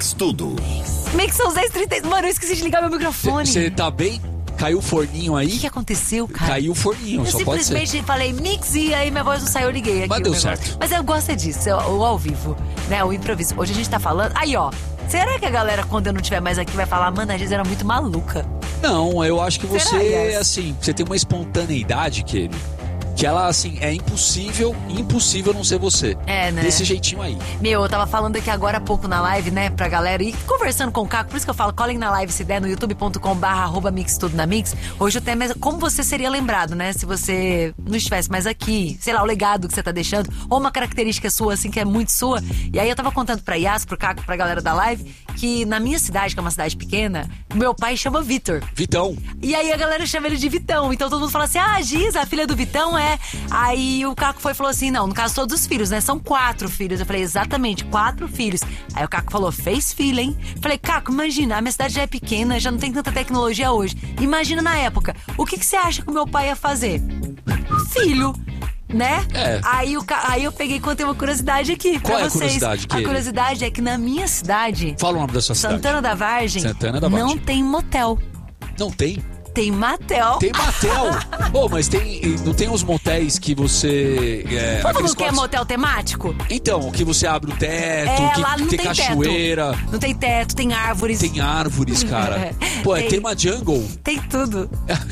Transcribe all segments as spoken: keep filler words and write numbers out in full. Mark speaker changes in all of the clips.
Speaker 1: Mix Tudo.
Speaker 2: Mix são dez e trinta. Mano, eu esqueci de ligar meu microfone.
Speaker 3: Você tá bem? Caiu o forninho aí?
Speaker 2: O que, que aconteceu, cara?
Speaker 3: Caiu o forninho,
Speaker 2: eu
Speaker 3: só pode ser. Eu
Speaker 2: simplesmente falei mix e aí minha voz não saiu, eu liguei aqui.
Speaker 3: Mas deu
Speaker 2: negócio.
Speaker 3: certo.
Speaker 2: Mas eu gosto disso, o, o ao vivo, né? O improviso. Hoje a gente tá falando... Aí, ó. Será que a galera, quando eu não estiver mais aqui, vai falar, mano, a Giz era muito maluca?
Speaker 3: Não, eu acho que você,
Speaker 2: Será, yes?
Speaker 3: assim, você tem uma espontaneidade, Kelly, que ela, assim, é impossível, impossível não ser você.
Speaker 2: É, né?
Speaker 3: Desse jeitinho aí.
Speaker 2: Meu, eu tava falando aqui agora há pouco na live, né, pra galera, e conversando com o Caco, por isso que eu falo, colhem na live se der, no youtube ponto com barra arroba mix tudo na mix. Hoje o tema é como você seria lembrado, né, se você não estivesse mais aqui, sei lá, o legado que você tá deixando, ou uma característica sua, assim, que é muito sua. E aí eu tava contando pra Yas, pro Caco, pra galera da live, que na minha cidade, que é uma cidade pequena, meu pai chama Vitor.
Speaker 3: Vitão.
Speaker 2: E aí a galera chama ele de Vitão. Então todo mundo fala assim, ah, a Giz, a filha do Vitão é... Aí o Caco foi e falou assim, não, no caso todos os filhos, né, são quatro filhos. Eu falei, exatamente, quatro filhos. Aí o Caco falou, fez filho, hein? Falei, Caco, imagina, a minha cidade já é pequena, já não tem tanta tecnologia hoje. Imagina na época, o que, que você acha que o meu pai ia fazer? Filho. Né?
Speaker 3: É.
Speaker 2: Aí, o, aí eu peguei e contei uma curiosidade aqui pra
Speaker 3: Qual é a
Speaker 2: vocês.
Speaker 3: curiosidade,
Speaker 2: A
Speaker 3: Kelly?
Speaker 2: curiosidade é que na minha cidade,
Speaker 3: Fala o nome da sua cidade.
Speaker 2: Santana da Vargem,
Speaker 3: Santana da
Speaker 2: não
Speaker 3: Vargem.
Speaker 2: tem motel.
Speaker 3: Não tem?
Speaker 2: Tem motel.
Speaker 3: Tem motel. Ô, oh, mas tem, não tem uns motéis que você... É,
Speaker 2: Todo
Speaker 3: aqueles
Speaker 2: mundo quer
Speaker 3: quartos-
Speaker 2: motel temático?
Speaker 3: Então, que você abre o teto,
Speaker 2: É,
Speaker 3: que
Speaker 2: lá não
Speaker 3: tem,
Speaker 2: tem
Speaker 3: cachoeira,
Speaker 2: teto. Não tem teto, tem árvores.
Speaker 3: tem árvores, cara. Pô, é
Speaker 2: Tem.
Speaker 3: tema jungle.
Speaker 2: Tem tudo.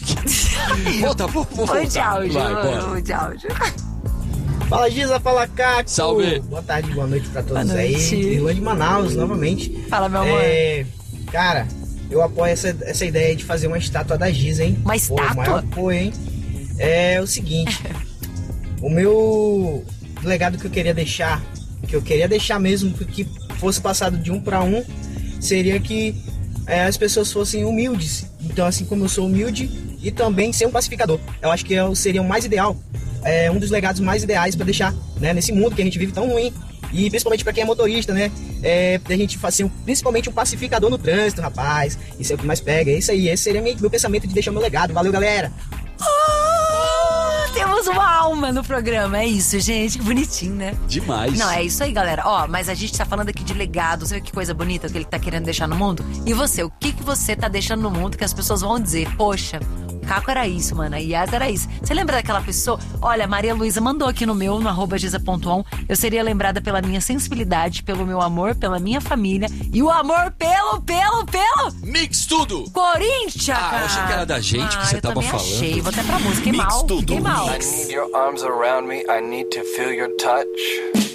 Speaker 3: Pô, tá bom, vou
Speaker 2: Foi de
Speaker 3: voltar.
Speaker 2: áudio.
Speaker 3: Vai, bora.
Speaker 2: Foi de áudio.
Speaker 4: Fala Giza, fala Caco.
Speaker 3: Salve.
Speaker 4: Boa tarde, boa noite pra todos
Speaker 2: Boa
Speaker 4: aí.
Speaker 2: noite.
Speaker 4: Irlanda de Manaus, novamente.
Speaker 2: Fala, meu amor.
Speaker 4: É, cara, eu apoio essa, essa ideia de fazer uma estátua da Giza, hein?
Speaker 2: Uma
Speaker 4: Pô,
Speaker 2: estátua?
Speaker 4: maior apoio, hein? É o seguinte, o meu legado que eu queria deixar, que eu queria deixar mesmo que fosse passado de um pra um, seria que é, as pessoas fossem humildes. Então, assim como eu sou humilde, e também ser um pacificador. Eu acho que eu seria o mais ideal, é um dos legados mais ideais pra deixar, né, nesse mundo que a gente vive tão ruim. E principalmente pra quem é motorista, né? É, a gente fazer um, principalmente um pacificador no trânsito, rapaz. Isso é o que mais pega. É isso aí. Esse seria meu, meu pensamento de deixar o meu legado. Valeu, galera!
Speaker 2: Oh, temos uma alma no programa. É isso, gente. Que bonitinho, né?
Speaker 3: Demais.
Speaker 2: Não, é isso aí, galera. Ó, mas a gente tá falando aqui de legado. Você vê que coisa bonita que ele tá querendo deixar no mundo? E você, o que que você tá deixando no mundo que as pessoas vão dizer? Poxa, o Caco era isso, mano. A Yas era isso. Você lembra daquela pessoa? Olha, a Maria Luísa mandou aqui no meu, no arroba giza ponto on. Eu seria lembrada pela minha sensibilidade, pelo meu amor, pela minha família e o amor pelo, pelo, pelo
Speaker 3: Mix tudo.
Speaker 2: Corinthians,
Speaker 3: Ah,
Speaker 2: cara.
Speaker 3: eu achei que era da gente que
Speaker 2: Ah,
Speaker 3: você
Speaker 2: eu
Speaker 3: tava
Speaker 2: também
Speaker 3: falando.
Speaker 2: achei. Vou até pra música. Fiquei
Speaker 1: Mix
Speaker 2: mal.
Speaker 1: tudo.
Speaker 2: Fiquei mal.
Speaker 5: I need your arms around me. I need to feel your touch.